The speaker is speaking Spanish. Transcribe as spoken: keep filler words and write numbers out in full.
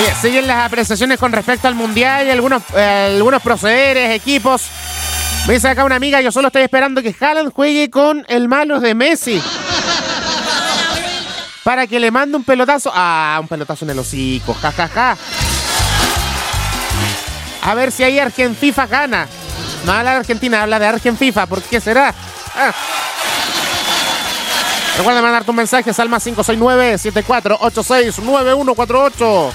Oye, siguen las apreciaciones con respecto al Mundial y algunos, eh, algunos procederes, equipos. Me dice acá una amiga, yo solo estoy esperando que Haaland juegue con el malo de Messi. Para que le mande un pelotazo. Ah, un pelotazo en el hocico. Ja, ja, ja. A ver si ahí Argenfifa gana. No habla de Argentina, habla de Argenfifa. ¿Por qué será? Ah. Recuerda mandar tu mensaje al más cinco seis nueve, siete cuatro ocho seis, nueve uno cuatro ocho.